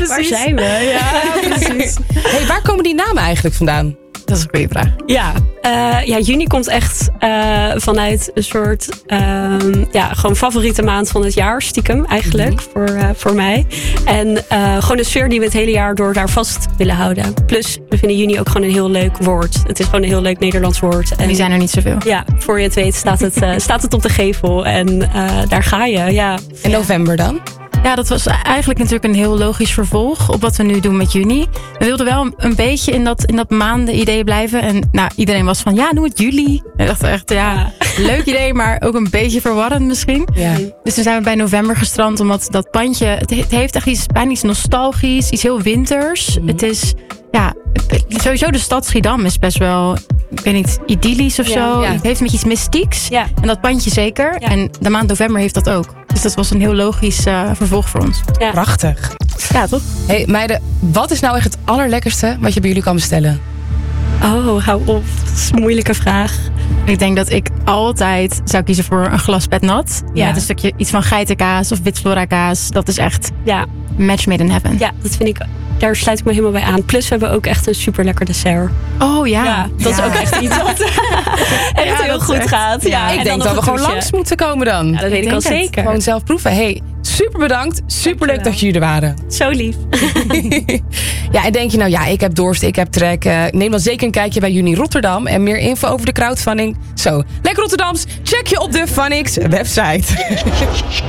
precies. Waar zijn we? Ja, precies. Hey, waar komen die namen eigenlijk vandaan? Dat is een goede vraag. Ja, juni komt echt vanuit een soort gewoon favoriete maand van het jaar, stiekem eigenlijk, voor mij. En gewoon een sfeer die we het hele jaar door daar vast willen houden. Plus, we vinden juni ook gewoon een heel leuk woord. Het is gewoon een heel leuk Nederlands woord. En die zijn er niet zoveel. Ja, voor je het weet staat het op de gevel en daar ga je, ja. En november dan? Ja, dat was eigenlijk natuurlijk een heel logisch vervolg op wat we nu doen met juni. We wilden wel een beetje in dat maanden-idee blijven. En iedereen was van, doe het juli. En dachten echt, leuk idee, maar ook een beetje verwarrend misschien. Ja. Dus toen zijn we bij november gestrand, omdat dat pandje... Het heeft echt bijna iets nostalgisch, iets heel winters. Het is, sowieso de stad Schiedam is best wel... Ik weet niet, idyllisch of zo. Ja. Het heeft een beetje iets mystieks. Ja. En dat pandje zeker. Ja. En de maand november heeft dat ook. Dus dat was een heel logisch vervolg voor ons. Ja. Prachtig. Ja, toch? Hey meiden, wat is nou echt het allerlekkerste wat je bij jullie kan bestellen? Oh, hou op. Dat is een moeilijke vraag. Ik denk dat ik altijd zou kiezen voor een glas pet nat. Ja. Met een stukje iets van geitenkaas of witflora kaas. Dat is echt Ja, match made in heaven. ja, dat vind ik... Daar sluit ik me helemaal bij aan. Plus we hebben ook echt een super lekker dessert. Oh ja. Ja, dat is ook echt iets wat echt heel dat is goed echt- gaat. Ja, ik en denk dan dat we nog gewoon een langs moeten komen dan. Ja, dat weet ik al denk het. zeker. Gewoon zelf proeven. Hey, super bedankt. Super leuk Dankjewel. dat jullie er waren. Zo lief. Ja, en denk je ik heb dorst, ik heb trek. Neem dan zeker een kijkje bij Juni Rotterdam. En meer info over de crowdfunding. Zo, lekker Rotterdams. Check je op de Funix website.